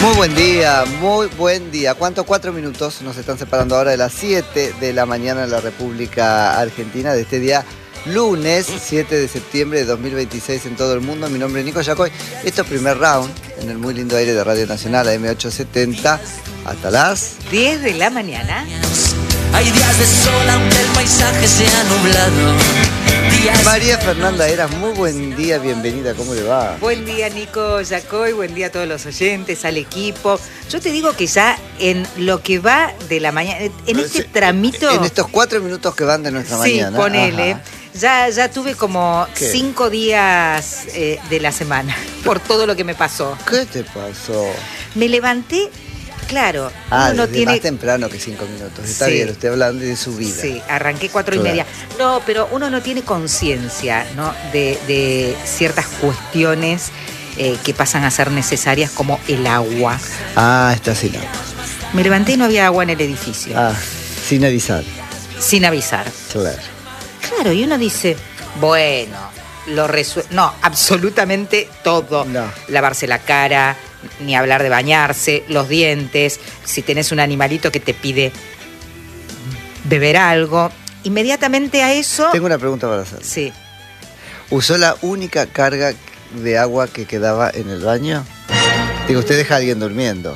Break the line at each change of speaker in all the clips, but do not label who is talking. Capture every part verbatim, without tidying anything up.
Muy buen día, muy buen día. ¿Cuántos? Cuatro minutos nos están separando ahora de las siete de la mañana en la República Argentina de este día lunes siete de septiembre de dos mil veintiséis en todo el mundo. Mi nombre es Nico Yacoy. Esto es Primer Round en el muy lindo aire de Radio Nacional A M ochocientos setenta hasta las
diez de la mañana.
Hay días de sol aunque el paisaje sea nublado. Días...
María Fernanda Eras, muy buen día, bienvenida, ¿cómo le va?
Buen día, Nico Yacoy, buen día a todos los oyentes, al equipo. Yo te digo que ya en lo que va de la mañana, en este tramito...
En estos cuatro minutos que van de nuestra
sí,
mañana.
Sí, ponele. Ya, ya tuve como
¿Qué?
cinco días eh, de la semana por todo lo que me pasó.
¿Qué te pasó?
Me levanté... Claro,
ah,
uno no tiene...
más temprano que cinco minutos. Está
sí.
bien, usted hablando de su vida.
Sí, arranqué cuatro
claro.
y media. No, pero uno no tiene conciencia, ¿no? de, de ciertas cuestiones eh, que pasan a ser necesarias, como el agua.
Ah, está sin agua.
Me levanté y no había agua en el edificio.
Ah, sin avisar.
Sin avisar.
Claro.
Claro, y uno dice, bueno, lo resuelve. No, absolutamente todo.
No.
Lavarse la cara, ni hablar de bañarse, los dientes, si tenés un animalito que te pide beber algo, inmediatamente a eso...
Tengo una pregunta para hacer.
Sí.
¿Usó la única carga de agua que quedaba en el baño? Digo, usted deja a alguien durmiendo.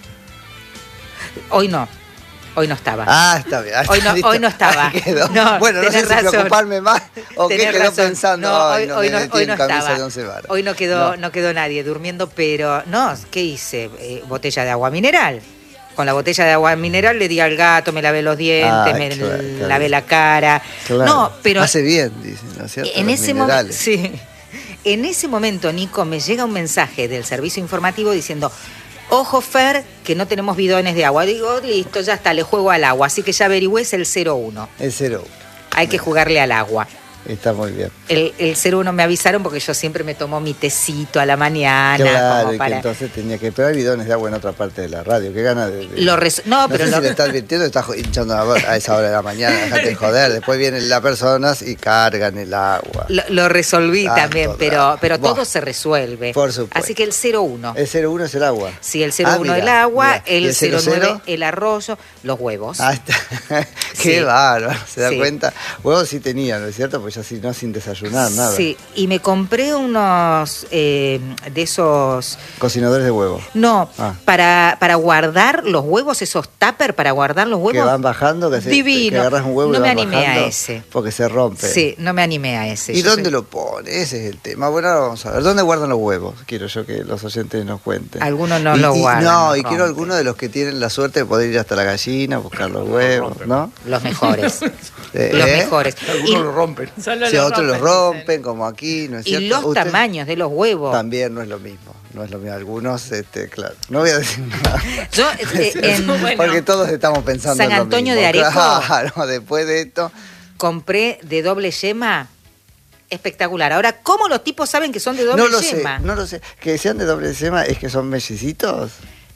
Hoy no. Hoy no estaba.
Ah, está bien. Ah, está
hoy, no, hoy no estaba.
No, bueno, no sé si
razón.
preocuparme más o qué quedó
razón.
pensando.
No,
Ay,
hoy,
no,
hoy,
me
no,
metí
hoy
en
no
camisa
estaba.
de once varas.
Hoy no quedó,
no.
no quedó nadie durmiendo, pero no, ¿qué hice? Eh, botella de agua mineral. Con la botella de agua mineral le di al gato, me lavé los dientes,
Ah,
me
claro,
lavé
claro.
la cara.
Claro.
No, pero
hace bien, dicen, ¿no es cierto?
En
Los
ese momento,
minerales.
sí. En ese momento, Nico, me llega un mensaje del servicio informativo diciendo: ojo, Fer, que no tenemos bidones de agua. Digo, listo, ya está, le juego al agua. Así que ya averigüé, es el cero uno.
El cero uno.
Hay que jugarle al agua.
Está muy bien.
El, el cero uno me avisaron porque yo siempre me tomo mi tecito a la mañana.
Claro,
como
y
para...
que entonces tenía que... Pero hay bidones de agua en otra parte de la radio. Qué gana de... de...
Lo res... No,
no
pero
sé
lo...
si le está advirtiendo, está hinchando a esa hora de la mañana. Dejate de joder. Después vienen las personas y cargan el agua.
Lo, lo resolví
Tanto
también, pero, pero
Buah.
todo se resuelve.
Por supuesto.
Así que el cero uno.
El cero uno es el agua.
Sí, el cero uno
Ah,
el
mira,
agua,
mira. ¿Y
el,
el
cero
cero
nueve
cero?
el arroyo, los huevos.
Ah, está.
Sí.
Qué bárbaro. ¿Se da
Sí.
cuenta? Huevos sí tenía, ¿no es cierto? Pues ya si no, sin desayunar, nada.
Sí, y me compré unos eh, de esos...
Cocinadores de huevos.
No,
Ah.
para, para guardar los huevos, esos tupper para guardar los huevos.
Que van bajando, que, se,
Divino.
que agarras un huevo
No
y
me
vas
animé
bajando
a ese.
Porque se rompe.
Sí, no me animé a ese.
¿Y
Yo
dónde
soy-
lo pone? Ese es el tema. Bueno, ahora vamos a ver. ¿Dónde guardan los huevos? Quiero yo que los oyentes nos cuenten.
Algunos no
Y-
lo
y-
guardan,
No,
lo
y quiero
rompen.
algunos de los que tienen la suerte de poder ir hasta la gallina, buscar los huevos, ¿no?
Los mejores.
Eh,
Los
¿eh?
mejores. Y,
Algunos lo rompen.
Si a otros los rompen, como aquí, ¿no es
y
cierto?
los
Usted-
tamaños de los huevos.
También no es lo mismo. No es lo mismo. Algunos, este, claro. No voy a decir nada.
Yo, eh, en,
Porque todos estamos pensando
San
en lo
Antonio
mismo.
de Areco.
Claro, después de esto.
compré de doble yema. Espectacular. Ahora, ¿cómo los tipos saben que son de doble
No lo sé,
yema?
no lo sé. Que sean de doble yema es que son mellicitos.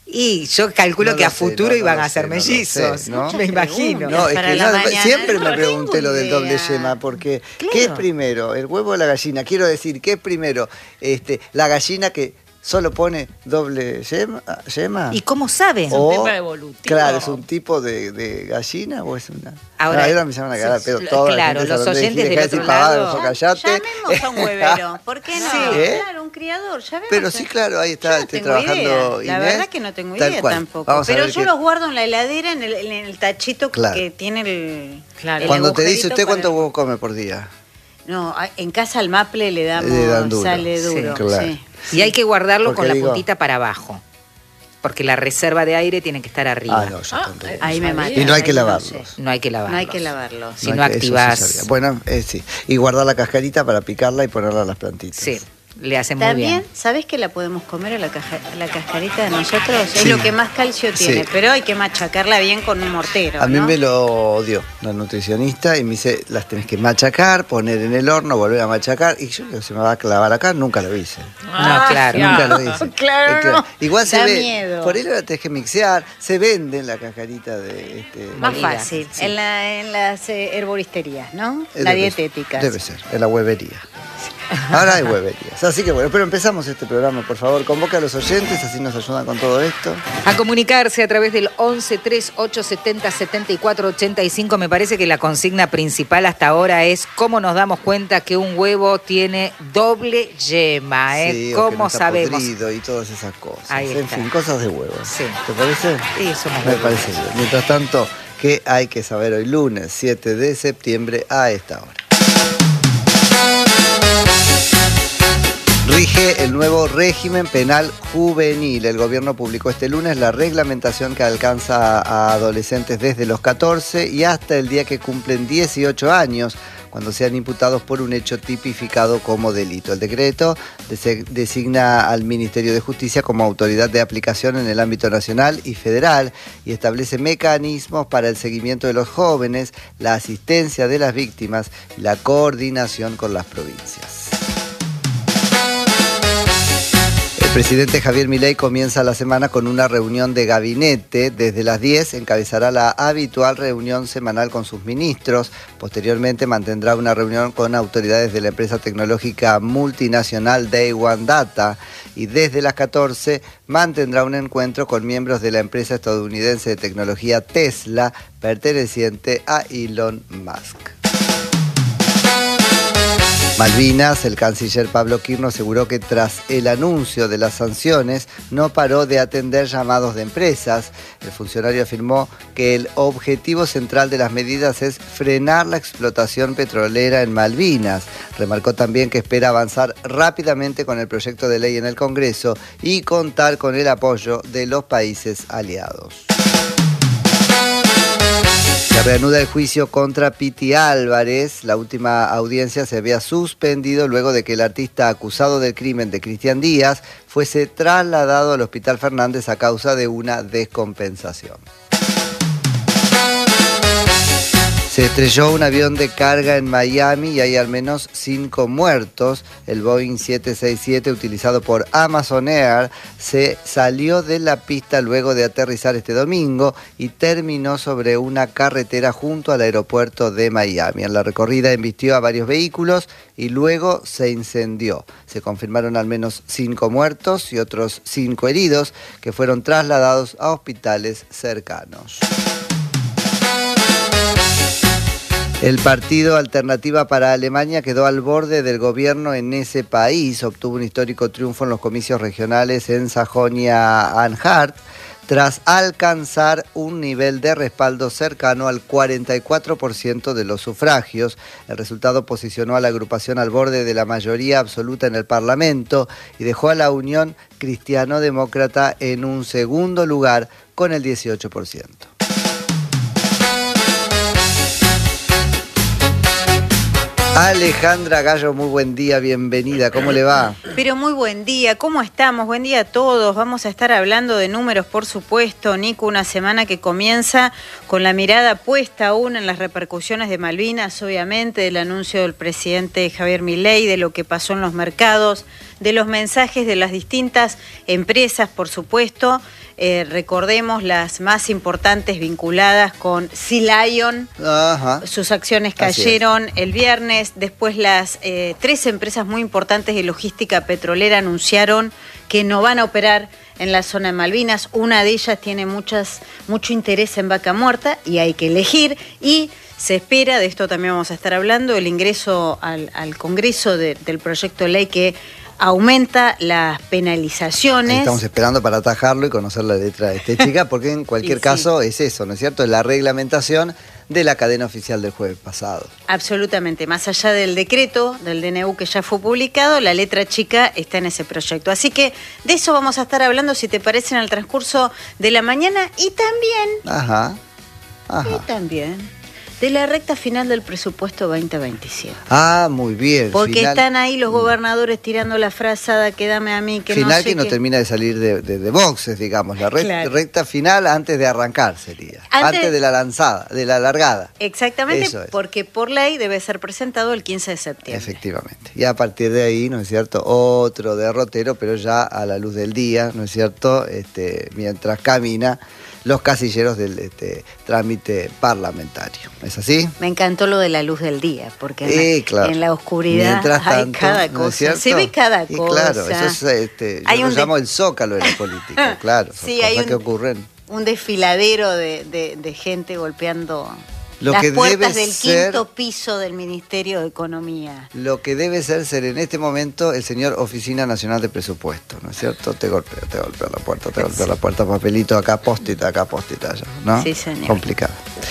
Y yo calculo
No
que
lo
a
sé,
futuro
no, no
iban
lo
a ser
sé, no lo sé,
mellizos.
¿no?
Me imagino.
No, es
Para
que
la
no,
mañana.
siempre me
No
pregunté
tengo
lo del doble
idea.
yema, porque
Claro.
¿qué es primero? ¿El huevo o la gallina? Quiero decir, ¿qué es primero? Este, ¿la gallina que solo pone doble yema? yema?
¿Y cómo saben?
O,
tema evolutivo.
claro, ¿es un tipo de, de gallina o es una...?
Ahora-
Ah, ahora me llaman a cagar, pero
Sí,
toda la
claro,
gente
los
sabe dónde
oyentes
elegir,
del
dejá de
otro
decir pavadas,
lado-
o callate.
Llamemos a un huevero. ¿Por qué no?
Sí.
¿Eh?
Claro, un criador. Llamemos
Pero
a-
sí, claro, ahí
Yo
está,
no
estoy
tengo
trabajando
idea. La
Inés,
verdad que no tengo
tal
idea
cual.
tampoco.
Vamos a
Pero
ver
yo
qué-
los guardo en la heladera, en el, en el tachito
Claro.
que tiene el.
Claro.
el
Cuando te dice
agujerito
usted cuántos
para-
huevos come por día.
No, a- en casa al maple le damos.
Le dan duro.
Sale
Sí,
duro.
claro.
Sí.
Y hay que guardarlo
Porque
con la
digo-
puntita para abajo. Porque la reserva de aire tiene que estar arriba.
Ah, no, yo
Ah,
tanto.
eh,
Ahí me
sabía.
mata.
Y no hay que
ahí
lavarlos.
sé.
No hay que lavarlos.
No hay que lavarlos.
Si
No
no,
hay que- eso sí
activás...
sabía. Bueno, eh, sí. Y guardar la cascarita para picarla y ponerla a las plantitas.
Sí, le hace muy
También,
bien.
¿sabés que la podemos comer a la, caja- a la cascarita de nosotros?
Sí.
Es lo que más calcio
Sí.
tiene, pero hay que machacarla bien con un mortero.
A mí
¿no?
me lo dio la nutricionista y me dice, las tenés que machacar, poner en el horno, volver a machacar. Y yo digo, se me va a clavar acá, nunca lo hice.
No, claro.
Nunca lo hice.
Claro,
Este,
no.
Igual se
Da
ve,
miedo.
por ahí la tenés que mixear, se vende en la cascarita de... Este,
Más
molida.
fácil,
Sí.
en, la, en las eh, herboristerías, ¿no?
Eh,
La
debe-
dietética.
Debe ser, en la huevería. Ahora hay hueverías. Así que bueno, pero empezamos este programa, por favor. Convoca a los oyentes, así nos ayudan con todo esto.
A comunicarse a través del once treinta y ocho setenta setenta y cuatro ochenta y cinco. Me parece que la consigna principal hasta ahora es cómo nos damos cuenta que un huevo tiene doble yema, ¿eh?
Sí,
¿Cómo
o que no está
sabemos?
podrido y todas esas cosas.
Ahí
en
está.
fin, cosas de huevos.
Sí.
¿Te parece?
Sí, somos
Me
huevos.
parece bien. Mientras tanto, ¿qué hay que saber hoy lunes siete de septiembre a esta hora? Rige el nuevo régimen penal juvenil. El gobierno publicó este lunes la reglamentación que alcanza a adolescentes desde los catorce y hasta el día que cumplen dieciocho años, cuando sean imputados por un hecho tipificado como delito. El decreto designa al Ministerio de Justicia como autoridad de aplicación en el ámbito nacional y federal y establece mecanismos para el seguimiento de los jóvenes, la asistencia de las víctimas y la coordinación con las provincias. El presidente Javier Milei comienza la semana con una reunión de gabinete. Desde las diez encabezará la habitual reunión semanal con sus ministros. Posteriormente mantendrá una reunión con autoridades de la empresa tecnológica multinacional Day One Data. Y desde las catorce mantendrá un encuentro con miembros de la empresa estadounidense de tecnología Tesla, perteneciente a Elon Musk. Malvinas, el canciller Pablo Quirno aseguró que tras el anuncio de las sanciones no paró de atender llamados de empresas. El funcionario afirmó que el objetivo central de las medidas es frenar la explotación petrolera en Malvinas. Remarcó también que espera avanzar rápidamente con el proyecto de ley en el Congreso y contar con el apoyo de los países aliados. Se reanuda el juicio contra Piti Álvarez. La última audiencia se había suspendido luego de que el artista acusado del crimen de Cristian Díaz fuese trasladado al Hospital Fernández a causa de una descompensación. Se estrelló un avión de carga en Miami y hay al menos cinco muertos. El Boeing siete sesenta y siete utilizado por Amazon Air se salió de la pista luego de aterrizar este domingo y terminó sobre una carretera junto al aeropuerto de Miami. En la recorrida embistió a varios vehículos y luego se incendió. Se confirmaron al menos cinco muertos y otros cinco heridos que fueron trasladados a hospitales cercanos. El partido Alternativa para Alemania quedó al borde del gobierno en ese país. Obtuvo un histórico triunfo en los comicios regionales en Sajonia-Anhalt tras alcanzar un nivel de respaldo cercano al cuarenta y cuatro por ciento de los sufragios. El resultado posicionó a la agrupación al borde de la mayoría absoluta en el Parlamento y dejó a la Unión Cristiano-Demócrata en un segundo lugar con el dieciocho por ciento. Alejandra Gallo, muy buen día, bienvenida, ¿cómo le va?
Pero muy buen día, ¿cómo estamos? Buen día a todos. Vamos a estar hablando de números, por supuesto, Nico, una semana que comienza con la mirada puesta aún en las repercusiones de Malvinas, obviamente, del anuncio del presidente Javier Milei, de lo que pasó en los mercados, de los mensajes de las distintas empresas, por supuesto. Eh, recordemos las más importantes vinculadas con Sea Lion.
Ajá.
Sus acciones cayeron el viernes. Después las eh, tres empresas muy importantes de logística petrolera anunciaron que no van a operar en la zona de Malvinas. Una de ellas tiene muchas, mucho interés en Vaca Muerta y hay que elegir. Y se espera, de esto también vamos a estar hablando, el ingreso al, al Congreso de, del proyecto de ley que aumenta las penalizaciones.
Ahí estamos esperando para atajarlo y conocer la letra de esta chica, porque en cualquier
sí.
caso es eso, ¿no es cierto? Es la reglamentación de la cadena oficial del jueves pasado.
Absolutamente. Más allá del decreto del D N U que ya fue publicado, la letra chica está en ese proyecto. Así que de eso vamos a estar hablando, si te parece, en el transcurso de la mañana y también...
Ajá, ajá.
Y también... de la recta final del presupuesto veinte veintisiete.
Ah, muy bien.
Porque
final,
están ahí los gobernadores tirando la frazada que dame a mí, que
final
no sé
que no
qué.
termina de salir de, de, de boxes, digamos. La recta,
Claro.
recta final antes de arrancar sería.
Antes-
Antes, de la lanzada, de la largada.
Exactamente,
Eso es.
porque por ley debe ser presentado el quince de septiembre.
Efectivamente. Y a partir de ahí, ¿no es cierto? Otro derrotero, pero ya a la luz del día, ¿no es cierto? Este, mientras camina los casilleros del este, trámite parlamentario. Exacto. ¿es así?
Me encantó lo de la luz del día, porque en,
Eh,
la,
claro.
en la oscuridad
Mientras
hay
tanto,
cada
¿no es
cosa.
cierto?
Se ve cada
Y
cosa.
claro, eso es, este, yo
Hay
lo
un
llamo
de-
el zócalo de la política, claro. Son
Sí,
cosas
hay un-
que ocurren.
Un desfiladero de, de- de gente golpeando
Lo
las
que
puertas
debe
del
ser-
quinto piso del Ministerio de Economía.
Lo que debe ser ser en este momento el señor Oficina Nacional de Presupuesto, ¿no es cierto? Te golpea, te golpea la puerta, te golpea la puerta, papelito acá, post-it acá, post-it allá, ¿no?
Sí, señor.
Complicado.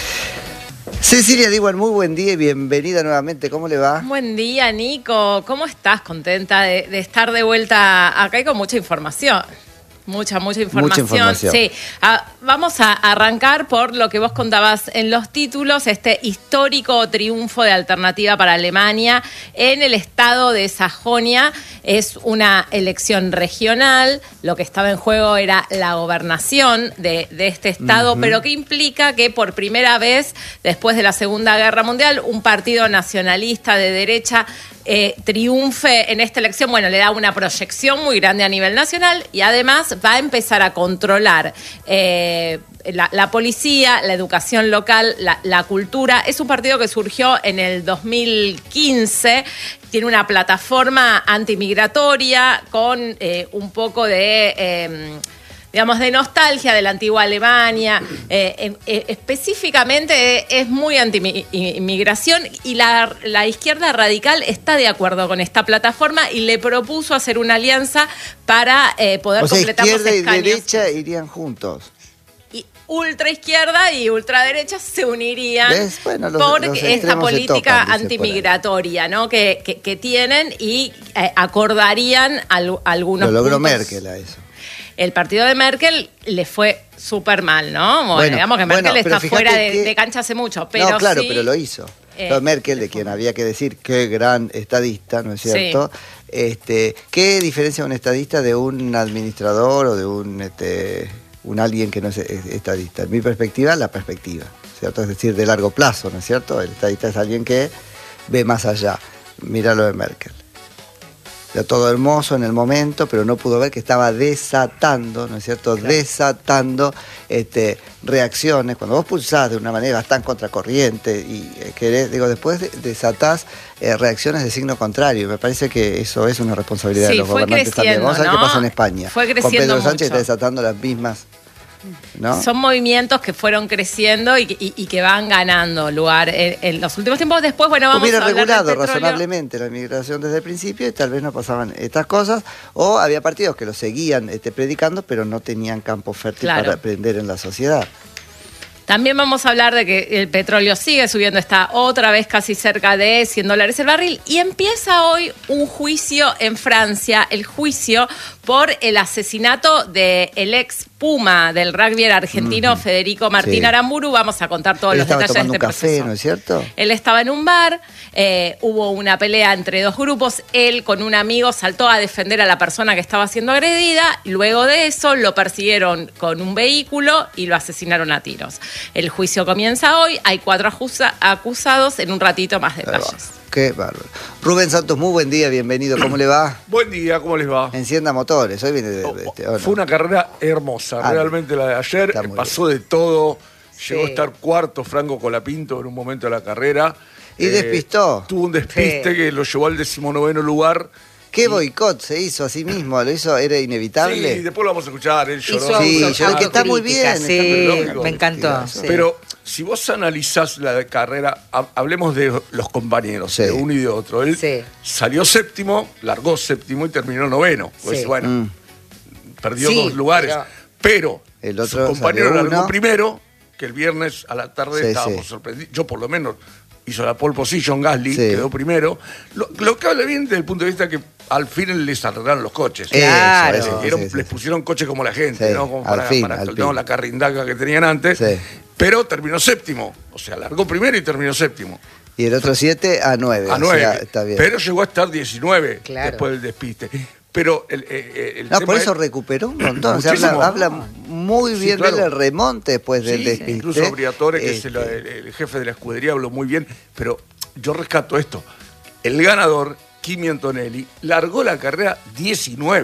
Cecilia Diwan, muy buen día y bienvenida nuevamente. ¿Cómo le va?
Buen día, Nico. ¿Cómo estás? Contenta de, de estar de vuelta acá y con mucha información. Mucha, mucha información.
Mucha información.
Sí. Ah, vamos a arrancar por lo que vos contabas en los títulos, este histórico triunfo de Alternativa para Alemania en el estado de Sajonia. Es una elección regional. Lo que estaba en juego era la gobernación de, de este estado, uh-huh. pero que implica que por primera vez, después de la Segunda Guerra Mundial, un partido nacionalista de derecha Eh, triunfe en esta elección, bueno, le da una proyección muy grande a nivel nacional y además va a empezar a controlar eh, la, la policía, la educación local, la, la cultura. Es un partido que surgió en el dos mil quince, tiene una plataforma antimigratoria con eh, un poco de... Eh, digamos, de nostalgia de la antigua Alemania, eh, eh, específicamente eh, es muy anti-inmigración y la, la izquierda radical está de acuerdo con esta plataforma y le propuso hacer una alianza para eh, poder
o sea,
completar los escaños.
Izquierda y derecha irían juntos.
Y ultra izquierda y ultraderecha se unirían
bueno, los,
por
los
esta política
topan,
antimigratoria, ¿no? que, que, que tienen y eh, acordarían al, algunos
Lo logró
puntos.
Merkel a eso.
El partido de Merkel le fue súper mal, ¿no? Bueno,
bueno,
digamos que Merkel
bueno,
está fuera de,
que...
de cancha hace mucho, pero
No, claro,
sí,
pero lo hizo.
Eh,
Pero Merkel, de quien había que decir qué gran estadista, ¿no es cierto? Sí. Este, ¿qué diferencia un estadista de un administrador o de un este, un alguien que no es estadista? En mi perspectiva, la perspectiva, ¿cierto? Es decir, de largo plazo, ¿no es cierto? El estadista es alguien que ve más allá. Mira lo de Merkel. Era todo hermoso en el momento, pero no pudo ver que estaba desatando, ¿no es cierto? Claro. Desatando este, reacciones. Cuando vos pulsás de una manera bastante contracorriente y eh, querés, digo, después de, desatás eh, reacciones de signo contrario. Me parece que eso es una responsabilidad
sí,
de los gobernantes también. Vamos a ver
¿no?
qué pasa en España.
Fue creciendo
con Pedro Sánchez
mucho.
está desatando las mismas. ¿No?
Son movimientos que fueron creciendo y, y, y que van ganando lugar en, en los últimos tiempos. Después, bueno, vamos
Hubiera
a hablar
regulado
del petróleo.
razonablemente la inmigración desde el principio y tal vez no pasaban estas cosas. O había partidos que lo seguían este, predicando, pero no tenían campo fértil claro. para aprender en la sociedad.
También vamos a hablar de que el petróleo sigue subiendo, está otra vez casi cerca de cien dólares el barril y empieza hoy un juicio en Francia, el juicio por el asesinato del ex Puma del rugby argentino, uh-huh. Federico Martín sí. Aramburu. Vamos a contar todos
Él
los detalles de este
un café,
proceso.
¿No es cierto?
Él estaba en un bar, eh, hubo una pelea entre dos grupos, él con un amigo saltó a defender a la persona que estaba siendo agredida, luego de eso lo persiguieron con un vehículo y lo asesinaron a tiros. El juicio comienza hoy, hay cuatro acusa- acusados, en un ratito más detalles.
Qué bárbaro. Rubén Santos, muy buen día, bienvenido. ¿Cómo le va?
Buen día, ¿cómo les va?
Encienda motores, hoy viene de... de este,
oh, Fue una carrera hermosa, ah, realmente la de ayer, pasó bien. de todo, llegó sí. a estar cuarto Franco Colapinto en un momento de la carrera.
Y eh, despistó.
Tuvo un despiste sí. que lo llevó al decimonoveno lugar.
¿Qué boicot se hizo a sí mismo? ¿Lo hizo? ¿Era inevitable?
Sí, después lo vamos a escuchar, él lloró.
Sí, yo que está muy bien.
Sí, me encantó. Sí.
Pero si vos analizás la carrera, hablemos de los compañeros, sí. de uno y de otro. Él sí. salió séptimo, largó séptimo y terminó noveno. Pues sí. bueno, mm. perdió sí, dos lugares. Pero, pero
el otro
su compañero largó
uno.
primero, que el viernes a la tarde
sí,
estábamos
sí.
sorprendidos. Yo por lo menos hizo la pole position, Gasly, sí. quedó primero. Lo, lo que habla bien desde el punto de vista que al fin les arreglaron los coches.
Claro.
Eso, sí, sí, les pusieron sí. coches como la gente,
sí,
¿no? Como para,
fin,
para no, la carrindaca que tenían antes. Sí. Pero terminó séptimo. O sea, largó primero y terminó séptimo.
Y el otro siete a nueve.
A nueve.
O sea, está bien.
Pero llegó a estar diecinueve
claro.
después del despiste. Pero el, el, el
no,
tema
por eso
es,
recuperó un montón. O sea, habla, habla muy bien sí, claro. del remonte después sí, del despiste.
Incluso Briatore, que
este...
es el, el, el jefe de la escudería, habló muy bien. Pero yo rescato esto. El ganador, Kimi Antonelli, largó la carrera diecinueve.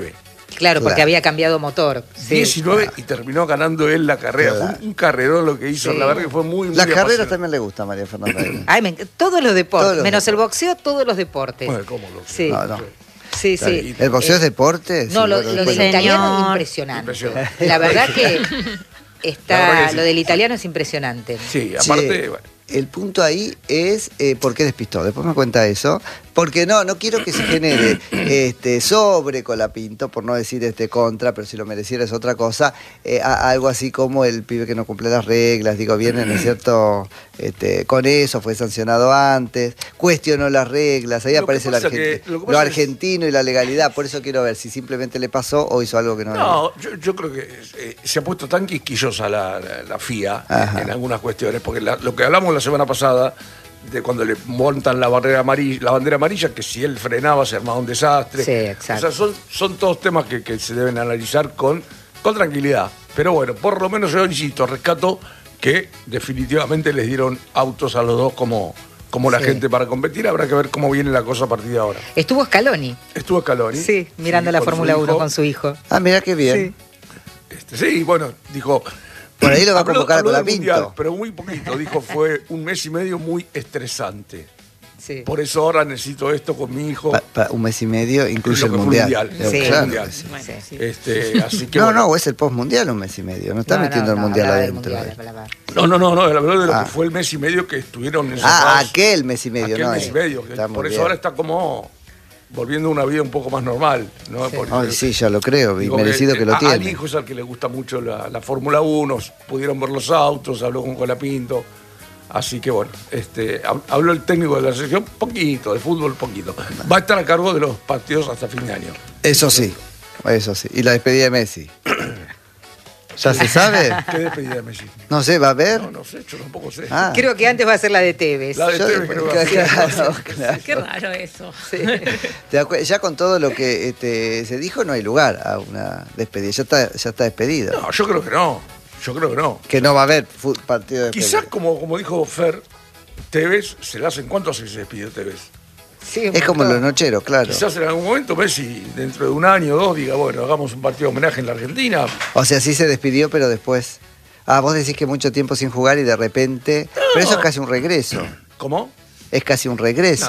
Claro, porque
Claro.
había cambiado motor. Sí.
diecinueve y terminó ganando él la carrera.
Claro.
Fue un, un carrerón lo que hizo,
Sí.
la verdad que fue muy, muy
Las carreras
apasionante.
también le gusta a María Fernanda.
Ay, me enc- todos los deportes,
Todos los
menos el
deportes.
boxeo, todos los deportes.
Bueno, ¿cómo lo
Sí.
No, no.
Sí, sí.
¿El boxeo es deporte?
No,
Sí,
lo,
bueno,
lo
después
del
Señor.
italiano es impresionante.
Impresionante.
La verdad que está,
La verdad que sí.
lo del italiano es impresionante.
Sí,
Sí,
aparte, bueno,
el punto ahí es eh, por qué despistó. Después me cuenta eso. Porque no, no quiero que se genere este, sobre Colapinto, por no decir este contra, pero si lo mereciera es otra cosa. eh, a- algo así como el pibe que no cumple las reglas, digo, viene, ¿no es cierto? Este, con eso, fue sancionado antes, cuestionó las reglas, ahí
Lo que
aparece lo,
pasa que-
argenti-
lo que
lo
pasa es-
argentino y la legalidad. Por eso quiero ver si simplemente le pasó o hizo algo que no.
no, yo, yo creo que eh, se ha puesto tan quisquillosa la, la, la F I A
Ajá.
en, en algunas cuestiones, porque la- lo que hablamos la semana pasada, de cuando le montan la barrera amarilla, la bandera amarilla, que si él frenaba se armaba un desastre.
Sí, exacto.
O sea, son, son todos temas que, que se deben analizar con, con tranquilidad. Pero bueno, por lo menos yo insisto, rescato que definitivamente les dieron autos a los dos como, como la
Sí.
gente para competir. Habrá que ver cómo viene la cosa a partir de ahora.
Estuvo Scaloni.
Estuvo Scaloni.
Sí, mirando
Sí,
la
con su
Fórmula uno
hijo.
con su hijo.
Ah, mira qué bien.
Este, sí, bueno, dijo.
Por ahí lo va a
habló-
convocar a
habló del
Colapinto.
Mundial, pero muy poquito. Dijo, fue un mes y medio muy estresante.
Sí.
Por eso ahora necesito esto con mi hijo.
Pa- pa- un mes y medio incluye
Lo
el
que fue
mundial.
mundial.
Eh,
Sí.
claro
Mundial.
que sí.
Bueno, sí.
Este, así que
No,
bueno.
no, o es el postmundial un mes y medio. No está
No,
metiendo
no,
el
no,
mundial
hablaba del
adentro.
mundial,
eh.
hablaba.
No, no, no, no, habló de lo
Ah.
que fue el mes y medio que estuvieron
Ah,
encerrados.
aquel mes y medio,
Aquel
¿no?
mes y
eh.
medio. que
Está muy
por eso
bien.
ahora está como volviendo a una vida un poco más normal. ¿no? Porque-
Ay, sí, ya lo creo, y
digo
merecido que, lo
a- Al
tiene.
hijo es al que le gusta mucho la, la Fórmula uno, pudieron ver los autos, habló con Colapinto. Así que bueno, este, hab- habló el técnico de la selección, poquito, de fútbol, poquito. Va a estar a cargo de los partidos hasta fin de año.
Eso sí, eso sí. Y la despedida de Messi. ¿Ya se sabe?
¿Qué despedida de Messi?
No sé, ¿va a haber?
No, no sé, yo tampoco sé.
Ah.
Creo que antes va a ser la de Tevez.
La de
Yo-
Tevez creo que va a ser.
claro, claro.
Qué raro eso.
¿Te das cuen- Ya con todo lo que este, se dijo, no hay lugar a una despedida. Ya está, ya está despedido.
No, yo creo que no. Yo creo que no.
Que no va a haber fu- partido de
Quizás, como, como dijo Fer, Tevez, se le hacen cuánto hace que se despidió Tevez.
Sí, un
Es como
montón.
los nocheros, claro.
Quizás en algún momento Messi, dentro de un año o dos, diga, bueno, hagamos un partido de homenaje en la Argentina.
O sea, sí se despidió, pero después. Ah, vos decís que mucho tiempo sin jugar y de repente. Pero eso es casi un regreso.
¿Cómo?
Es casi un regreso.